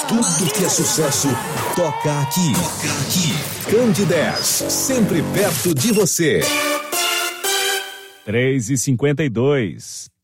Tudo que é sucesso, toca aqui. Candidez, sempre perto de você. 3h52.